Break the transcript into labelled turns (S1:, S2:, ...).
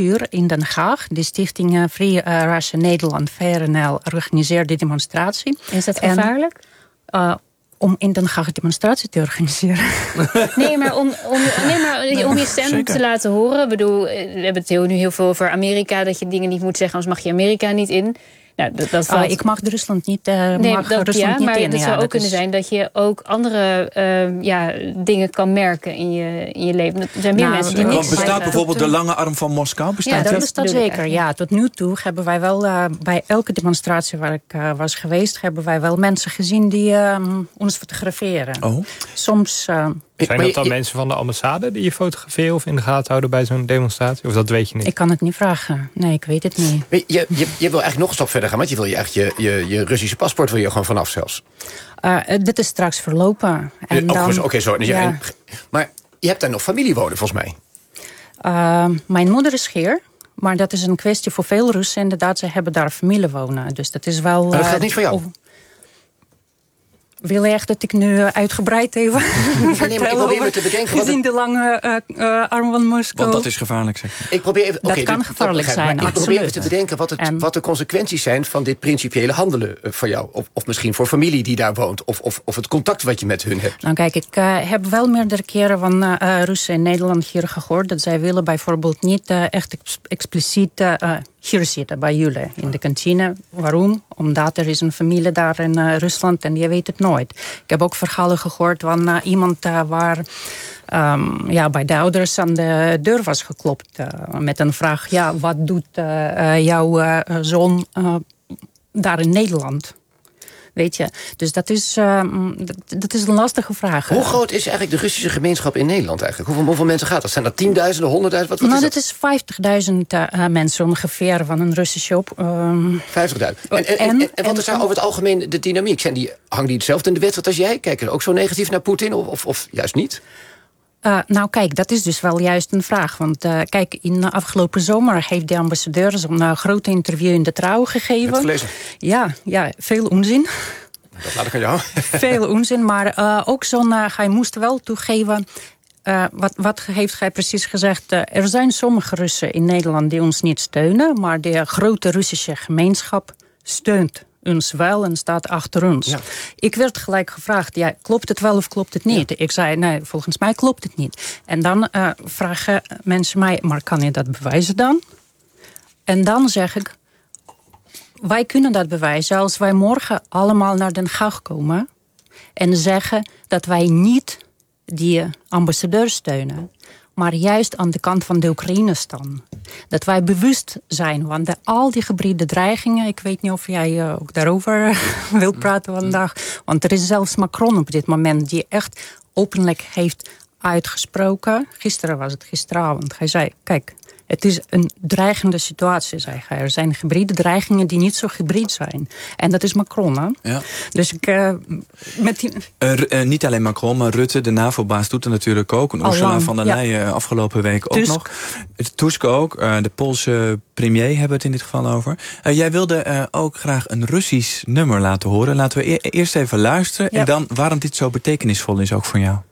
S1: uur in Den Haag. De stichting Free Russia Nederland, VRNL, organiseert die demonstratie.
S2: Is dat gevaarlijk?
S1: Om in Den Haag een demonstratie te organiseren.
S2: Nee, maar om je stem te laten horen. Ik bedoel, we hebben het nu heel veel over Amerika, dat je dingen niet moet zeggen, anders mag je Amerika niet in. Nou,
S1: ik mag Rusland niet in.
S2: Maar het zou ook kunnen zijn dat je ook andere dingen kan merken in je leven. Er zijn meer mensen die niks
S3: bestaat bijvoorbeeld de lange arm van Moskou?
S1: Ja, dat bestaat zeker. Ja, tot nu toe hebben wij wel bij elke demonstratie waar ik was geweest, hebben wij wel mensen gezien die ons fotograferen.
S3: Oh.
S1: Soms.
S4: Zijn dat dan mensen van de ambassade die je fotograferen of in de gaten houden bij zo'n demonstratie? Of dat weet je niet?
S1: Ik kan het niet vragen. Nee, ik weet het niet.
S5: Je wil eigenlijk nog een stap verder gaan, want je wil je Russische paspoort wil je gewoon vanaf zelfs.
S1: Dit is straks verlopen.
S5: Maar je hebt daar nog familie wonen, volgens mij.
S1: Mijn moeder is hier. Maar dat is een kwestie voor veel Russen. Inderdaad, ze hebben daar familie wonen. Dus dat is wel.
S5: Maar dat geldt niet voor jou?
S1: Wil je echt dat ik nu uitgebreid even
S5: nee, maar ik probeer me te bedenken.
S1: Gezien de lange arm van Moskou.
S3: Want dat is gevaarlijk, zeg.
S5: Ik probeer even,
S1: dat kan gevaarlijk zijn,
S5: ik probeer even te bedenken wat de consequenties zijn van dit principiële handelen voor jou. Of misschien voor familie die daar woont. Of het contact wat je met hun hebt.
S1: Nou kijk, ik heb wel meerdere keren van Russen in Nederland hier gehoord. Dat zij willen bijvoorbeeld niet echt expliciet hier zitten bij jullie in de kantine. Waarom? Omdat er is een familie daar in Rusland en je weet het nooit. Ik heb ook verhalen gehoord van iemand waar bij de ouders aan de deur was geklopt. Met een vraag, wat doet jouw zoon daar in Nederland? Weet je, dus dat is een lastige vraag.
S5: Hoe groot is eigenlijk de Russische gemeenschap in Nederland eigenlijk? Hoeveel mensen gaat dat? Zijn dat 10.000, 100.000? Wat
S1: nou,
S5: is
S1: dat is 50.000 mensen ongeveer van een Russische op.
S5: 50.000. En wat is nou over het algemeen de dynamiek? Hangen die hetzelfde in de wedstrijd als jij? Kijken ze ook zo negatief naar Poetin of juist niet?
S1: Nou kijk, dat is dus wel juist een vraag. Want kijk, in de afgelopen zomer heeft de ambassadeur zo'n groot interview in de Trouw gegeven.
S5: Het gelezen?
S1: Ja, veel onzin.
S5: Dat laat ik aan jou.
S1: Veel onzin, maar ook hij moest wel toegeven. Wat heeft hij precies gezegd? Er zijn sommige Russen in Nederland die ons niet steunen, maar de grote Russische gemeenschap steunt ons wel en staat achter ons. Ja. Ik werd gelijk gevraagd, klopt het wel of klopt het niet? Ja. Ik zei, nee, volgens mij klopt het niet. En dan vragen mensen mij, maar kan je dat bewijzen dan? En dan zeg ik, wij kunnen dat bewijzen als wij morgen allemaal naar Den Haag komen en zeggen dat wij niet die ambassadeur steunen, maar juist aan de kant van de Oekraïne staan. Dat wij bewust zijn van al die hybride dreigingen. Ik weet niet of jij ook daarover wilt praten vandaag. Want er is zelfs Macron op dit moment die echt openlijk heeft uitgesproken. Gisteravond. Hij zei, kijk, het is een dreigende situatie, zei hij. Er zijn hybride dreigingen die niet zo hybrid zijn. En dat is Macron, hè? Ja. Dus
S3: niet alleen Macron, maar Rutte, de NAVO-baas, doet er natuurlijk ook. En Ursula van der Leyen afgelopen week ook nog. Tusk ook. De Poolse premier hebben we het in dit geval over. Jij wilde ook graag een Russisch nummer laten horen. Laten we eerst even luisteren. Ja. En dan waarom dit zo betekenisvol is ook voor jou.